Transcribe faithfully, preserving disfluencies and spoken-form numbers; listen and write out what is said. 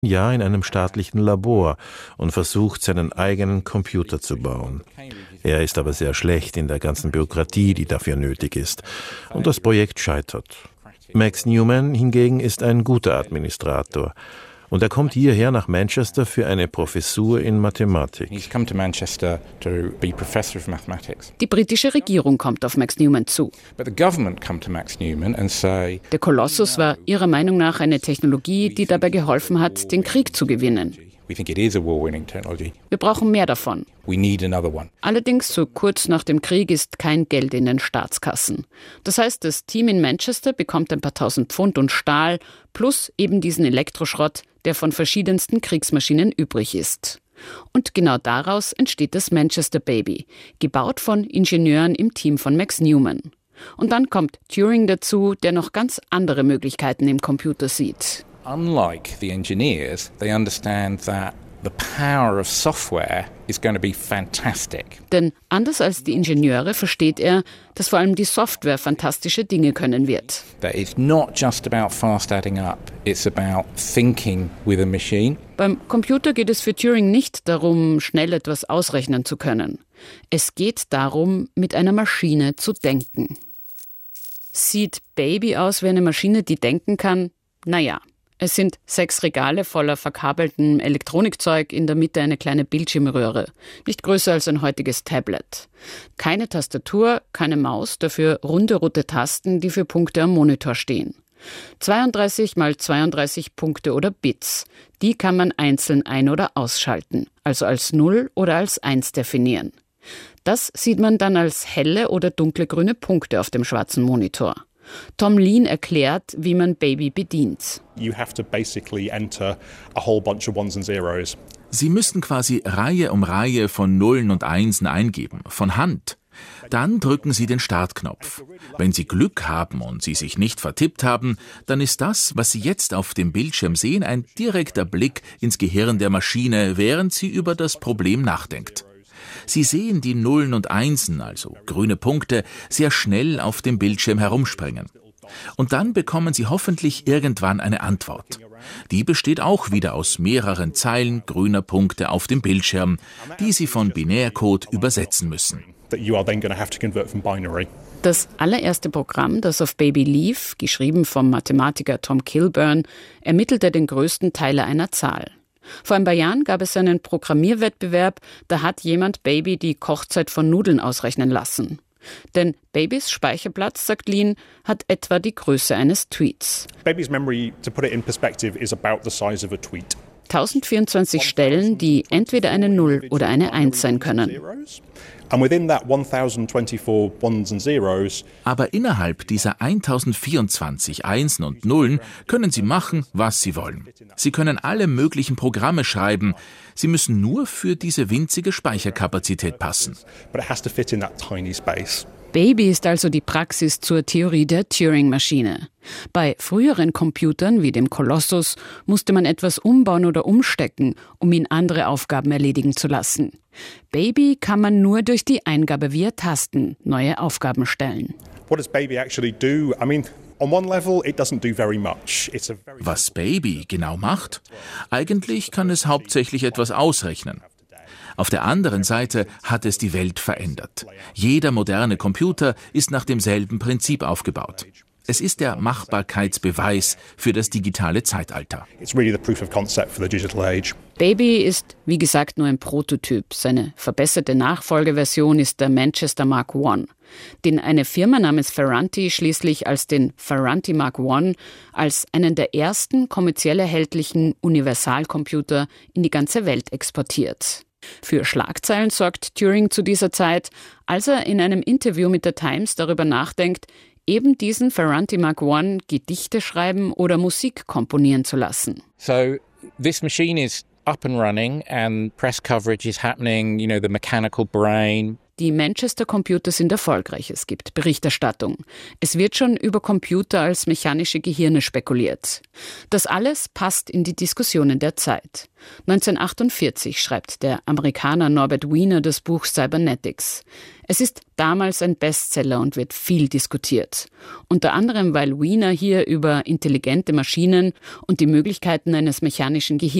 Jahr in einem staatlichen Labor und versucht, seinen eigenen Computer zu bauen. Er ist aber sehr schlecht in der ganzen Bürokratie, die dafür nötig ist. Und das Projekt scheitert. Max Newman hingegen ist ein guter Administrator. Und er kommt hierher nach Manchester für eine Professur in Mathematik. Die britische Regierung kommt auf Max Newman zu. Der Kolossus war ihrer Meinung nach eine Technologie, die dabei geholfen hat, den Krieg zu gewinnen. Wir brauchen mehr davon. Allerdings, so kurz nach dem Krieg ist kein Geld in den Staatskassen. Das heißt, das Team in Manchester bekommt ein paar tausend Pfund und Stahl plus eben diesen Elektroschrott, der von verschiedensten Kriegsmaschinen übrig ist. Und genau daraus entsteht das Manchester Baby, gebaut von Ingenieuren im Team von Max Newman. Und dann kommt Turing dazu, der noch ganz andere Möglichkeiten im Computer sieht. Unlike the engineers, they understand that the power of software is going to be fantastic. Denn anders als die Ingenieure versteht er, dass vor allem die Software fantastische Dinge können wird. That it's not just about fast adding up, it's about thinking with a machine. Beim Computer geht es für Turing nicht darum, schnell etwas ausrechnen zu können. Es geht darum, mit einer Maschine zu denken. Sieht Baby aus wie eine Maschine, die denken kann? Naja. Es sind sechs Regale voller verkabeltem Elektronikzeug, in der Mitte eine kleine Bildschirmröhre, nicht größer als ein heutiges Tablet. Keine Tastatur, keine Maus, dafür runde rote Tasten, die für Punkte am Monitor stehen. zweiunddreißig mal zweiunddreißig Punkte oder Bits, die kann man einzeln ein- oder ausschalten, also als null oder als eins definieren. Das sieht man dann als helle oder dunkle grüne Punkte auf dem schwarzen Monitor. Tom Lean erklärt, wie man Baby bedient. You have to basically enter a whole bunch of ones and zeros. Sie müssten quasi Reihe um Reihe von Nullen und Einsen eingeben, von Hand. Dann drücken Sie den Startknopf. Wenn Sie Glück haben und Sie sich nicht vertippt haben, dann ist das, was Sie jetzt auf dem Bildschirm sehen, ein direkter Blick ins Gehirn der Maschine, während sie über das Problem nachdenkt. Sie sehen die Nullen und Einsen, also grüne Punkte, sehr schnell auf dem Bildschirm herumspringen. Und dann bekommen Sie hoffentlich irgendwann eine Antwort. Die besteht auch wieder aus mehreren Zeilen grüner Punkte auf dem Bildschirm, die Sie von Binärcode übersetzen müssen. Das allererste Programm, das auf Baby lief, geschrieben vom Mathematiker Tom Kilburn, ermittelte den größten Teiler einer Zahl. Vor ein paar Jahren gab es einen Programmierwettbewerb, da hat jemand Baby die Kochzeit von Nudeln ausrechnen lassen. Denn Babys Speicherplatz, sagt Lean, hat etwa die Größe eines Tweets. Baby's memory, to put it in perspective, is about the size of a tweet. tausendvierundzwanzig Stellen, die entweder eine Null oder eine Eins sein können. Aber innerhalb dieser tausendvierundzwanzig Einsen und Nullen können Sie machen, was Sie wollen. Sie können alle möglichen Programme schreiben. Sie müssen nur für diese winzige Speicherkapazität passen. Baby ist also die Praxis zur Theorie der Turing-Maschine. Bei früheren Computern wie dem Kolossus musste man etwas umbauen oder umstecken, um ihn andere Aufgaben erledigen zu lassen. Baby kann man nur durch die Eingabe via Tasten neue Aufgaben stellen. What does Baby actually do? I mean, on one level, it doesn't do very much. It's a very Was Baby genau macht? Eigentlich kann es hauptsächlich etwas ausrechnen. Auf der anderen Seite hat es die Welt verändert. Jeder moderne Computer ist nach demselben Prinzip aufgebaut. Es ist der Machbarkeitsbeweis für das digitale Zeitalter. Baby ist, wie gesagt, nur ein Prototyp. Seine verbesserte Nachfolgeversion ist der Manchester Mark eins, den eine Firma namens Ferranti schließlich als den Ferranti Mark eins als einen der ersten kommerziell erhältlichen Universalcomputer in die ganze Welt exportiert. Für Schlagzeilen sorgt Turing zu dieser Zeit, als er in einem Interview mit der Times darüber nachdenkt, eben diesen Ferranti Mark eins Gedichte schreiben oder Musik komponieren zu lassen. So this machine is up and running and press coverage is happening, you know, the mechanical brain. die Manchester Computer sind erfolgreich. Es gibt Berichterstattung. Es wird schon über Computer als mechanische Gehirne spekuliert. Das alles passt in die Diskussionen der Zeit. neunzehnhundertachtundvierzig schreibt der Amerikaner Norbert Wiener das Buch Cybernetics. Es ist damals ein Bestseller und wird viel diskutiert. Unter anderem, weil Wiener hier über intelligente Maschinen und die Möglichkeiten eines mechanischen Gehirns